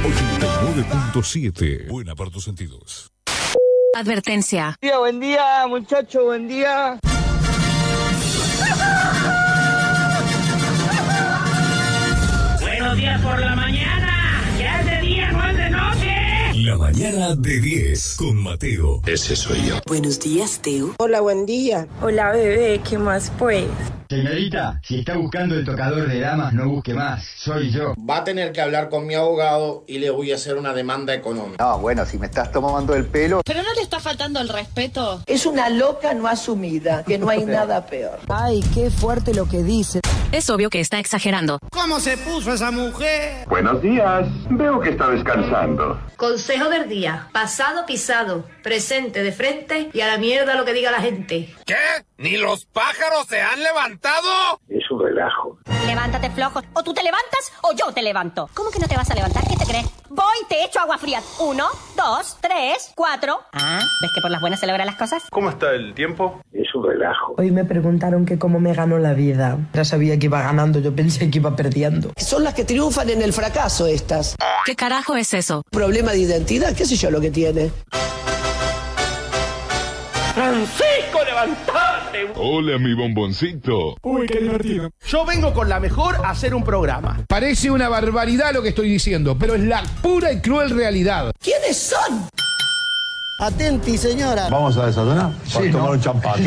89.7. Buena para tus sentidos. Advertencia. Buen día, muchacho, buen día. Buenos días por la mañana. Ya es de día, no es de noche. La mañana de 10 con Mateo. Ese soy yo. Buenos días, Teo. Hola, buen día. Hola, bebé, ¿qué más pues? Señorita, si está buscando el tocador de damas, no busque más, soy yo. Va a tener que hablar con mi abogado y le voy a hacer una demanda económica. No, bueno, si me estás tomando el pelo... ¿Pero no le está faltando el respeto? Es una loca no asumida, que no hay nada peor. Ay, qué fuerte lo que dice. Es obvio que está exagerando. ¿Cómo se puso esa mujer? Buenos días, veo que está descansando. Consejo del día, pasado pisado, presente de frente y a la mierda lo que diga la gente. ¿Qué? ¿Ni los pájaros se han levantado? Es un relajo. Levántate, flojo. O tú te levantas o yo te levanto. ¿Cómo que no te vas a levantar? ¿Qué te crees? Voy, te echo agua fría. 1, 2, 3, 4. Ah, ¿ves que por las buenas se logran las cosas? ¿Cómo está el tiempo? Es un relajo. Hoy me preguntaron que cómo me ganó la vida. Ya sabía que iba ganando, yo pensé que iba perdiendo. Son las que triunfan en el fracaso estas. ¿Qué carajo es eso? ¿Problema de identidad? ¿Qué sé yo lo que tiene? ¡Francisco, levantate! Hola, mi bomboncito. Uy, qué divertido. Yo vengo con la mejor a hacer un programa. Parece una barbaridad lo que estoy diciendo, pero es la pura y cruel realidad. ¿Quiénes son? Atenti, señora. ¿Vamos a desayunar? Sí, tomar un champán.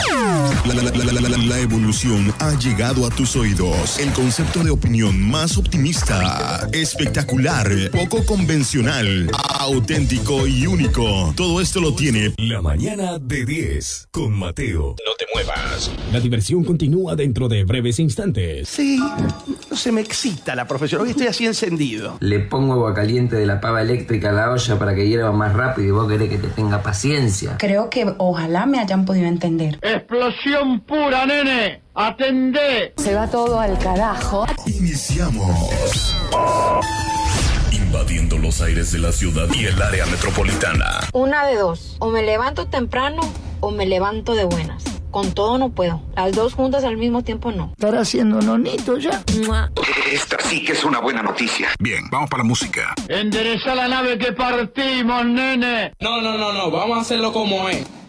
La evolución ha llegado a tus oídos. El concepto de opinión más optimista, espectacular, poco convencional, auténtico y único. Todo esto lo tiene La Mañana de 10 con Mateo. No te muevas. La diversión continúa dentro de breves instantes. Sí, no se me excita la profesión. Hoy estoy así encendido. Le pongo agua caliente de la pava eléctrica a la olla para que hierva más rápido y vos querés que te tenga paciencia. Creo que ojalá me hayan podido entender. ¡Explosión pura, nene! ¡Atendé! Se va todo al carajo. Iniciamos. Invadiendo los aires de la ciudad y el área metropolitana. Una de dos, o me levanto temprano o me levanto de buenas. Con todo no puedo. Las dos juntas al mismo tiempo no. ¿Estará haciendo nonito ya? Esta sí que es una buena noticia. Bien, vamos para la música. ¡Endereza la nave que partimos, nene! No, vamos a hacerlo como es.